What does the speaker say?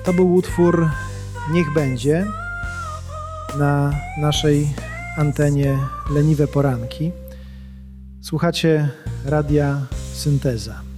To był utwór Niech będzie na naszej antenie Leniwe Poranki. Słuchacie Radia Synteza.